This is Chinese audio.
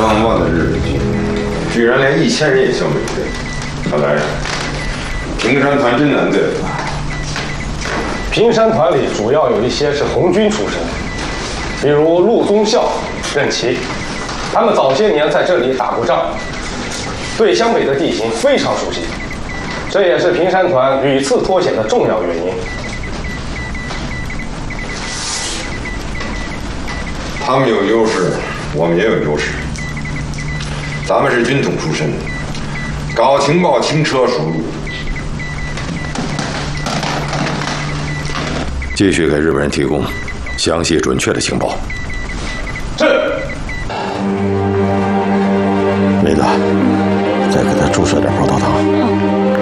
刚旺的日本军，居然连1000人也消灭不了。看来平山团真难对付。 平山团里主要有一些是红军出身，比如陆宗孝、任其，他们早些年在这里打过仗，对湘北的地形非常熟悉，这也是平山团屡次脱险的重要原因。 他们有优势，我们也有优势。咱们是军统出身，搞情报轻车熟路。 继续给日本人提供详细准确的情报。 是。 梅子，再给他注射点葡萄糖。